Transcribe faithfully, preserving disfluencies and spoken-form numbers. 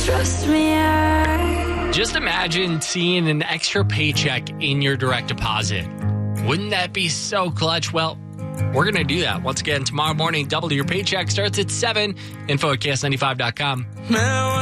Trust me, I... Just imagine seeing an extra paycheck in your direct deposit. Wouldn't that be so clutch? Well, we're going to do that once again tomorrow morning. Double your paycheck starts at seven. Info at K S ninety-five dot com.